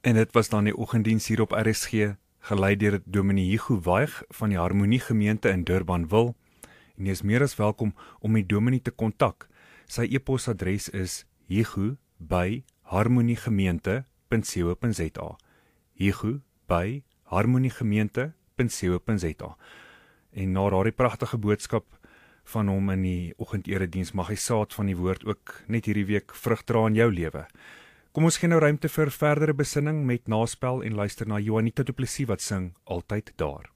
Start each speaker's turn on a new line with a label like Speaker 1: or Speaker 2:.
Speaker 1: En dit was dan die oggenddiens hier op RSG, gelei deur Dominee Hugo Waig van die Harmonie Gemeente in Durbanville. En jy is meer as welkom om die dominee te kontak. Sy e-posadres is hugo@harmoniegemeente.co.za. hugo@harmoniegemeente.co.za. En na daardie pragtige boodskap van hom in die oggendediens mag hy saad van die woord ook net hierdie week vrug dra in jou lewe. Kom ons gee nou ruimte vir verdere besinning met naspel en luister na Juanita Du Plessis wat sing Altyd Daar.